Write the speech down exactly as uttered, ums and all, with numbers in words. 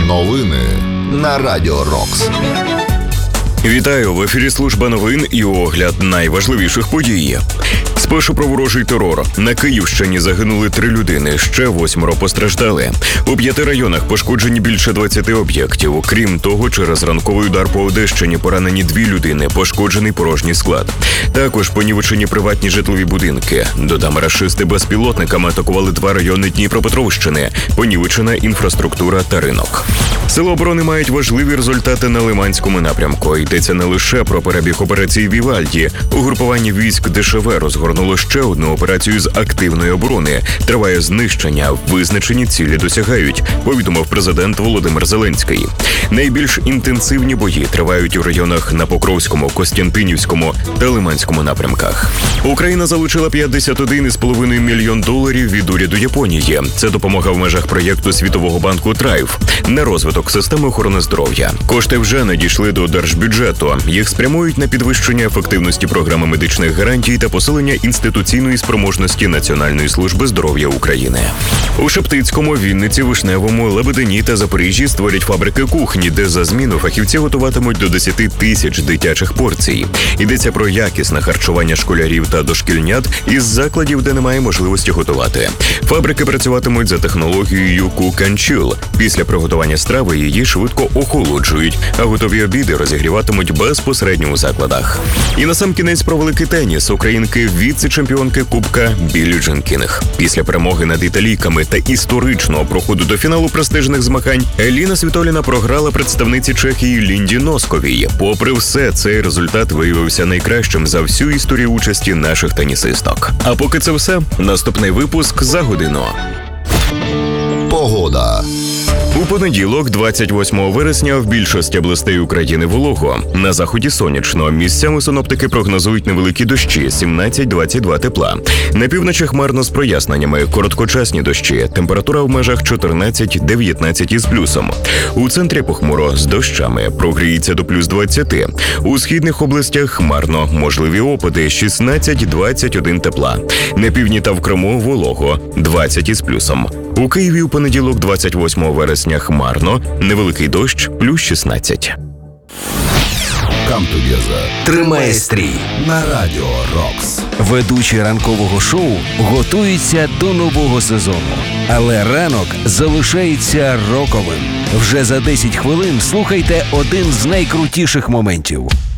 Новини на Радіо Рокс. Вітаю! В ефірі служба новин і огляд найважливіших подій. Спершу про ворожий терор. На Київщині загинули три людини, ще восьмеро постраждали. У п'яти районах пошкоджені більше двадцяти об'єктів. Крім того, через ранковий удар по Одещині поранені дві людини, пошкоджений порожній склад. Також понівечені приватні житлові будинки. Додам, рашисти безпілотниками атакували два райони Дніпропетровщини, понівечена інфраструктура та ринок. Сили оборони мають важливі результати на Лиманському напрямку. Йдеться не лише про перебіг операції «Вівальді». Угрупування військ ДШВ розгорнуло ще одну операцію з активної оборони. Триває знищення, визначені цілі досягають, повідомив президент Володимир Зеленський. Найбільш інтенсивні бої тривають у районах на Покровському, Костянтинівському та Лиманському напрямках. Україна залучила п'ятдесят один цілих п'ять десятих мільйон доларів від уряду Японії. Це допомога в межах проєкту Світового банку «Трайв» на розвиток системи охорони здоров'я. Кошти вже надійшли до держбюджету. Їх спрямують на підвищення ефективності програми медичних гарантій та посилення інституційної спроможності Національної служби здоров'я України. У Шептицькому, Вінниці, Вишневому, Лебедині та Запоріжжі створять фабрики кухні, де за зміну фахівці готуватимуть до десяти тисяч дитячих порцій. Йдеться про якісне харчування школярів та дошкільнят із закладів, де немає можливості готувати. Фабрики працюватимуть за технологією Cook and Chill. Після приготування страви її швидко охолоджують, а готові обіди розігріватимуть безпосередньо у закладах. І насамкінець про великий теніс. Українки віце-чемпіонки Кубка Біллі Джин Кінг. Після перемоги над італійками та історичного проходу до фіналу престижних змагань Еліна Світоліна програла представниці Чехії Лінді Носковій. Попри все, цей результат виявився найкращим за всю історію участі наших тенісисток. А поки це все, наступний випуск за годину. Погода. У понеділок, двадцять восьмого вересня, в більшості областей України волого. На заході сонячно. Місцями синоптики прогнозують невеликі дощі – сімнадцять-двадцять два тепла. На півночі хмарно з проясненнями, короткочасні дощі. Температура в межах чотирнадцять-дев'ятнадцять із плюсом. У центрі похмуро з дощами, прогріється до плюс двадцяти. У східних областях хмарно, можливі опади – шістнадцять-двадцять один тепла. На півдні та в Криму волого – двадцять із плюсом. У Києві у понеділок, двадцять восьмого вересня, хмарно, невеликий дощ, плюс шістнадцять. Come together. Тримає стрій На Радіо Рокс. Ведучі ранкового шоу готуються до нового сезону. Але ранок залишається роковим. Вже за десять хвилин слухайте один з найкрутіших моментів.